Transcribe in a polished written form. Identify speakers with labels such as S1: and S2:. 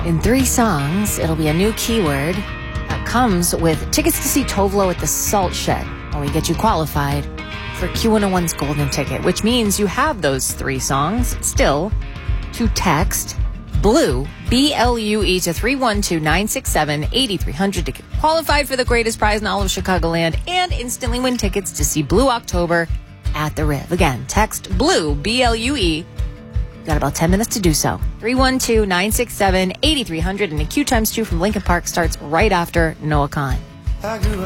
S1: In 3 songs, it'll be a new keyword that comes with tickets to see Tove Lo at the Salt Shed when we get you qualified for Q101's golden ticket, which means you have those 3 songs still to text BLUE, B-L-U-E, to 312-967-8300 to get qualified for the greatest prize in all of Chicagoland and instantly win tickets to see Blue October at the Riv. Again, text BLUE, B-L-U-E. You've got about 10 minutes to do so. 312-967-8300, and the Q Times 2 from Lincoln Park starts right after Noah Khan.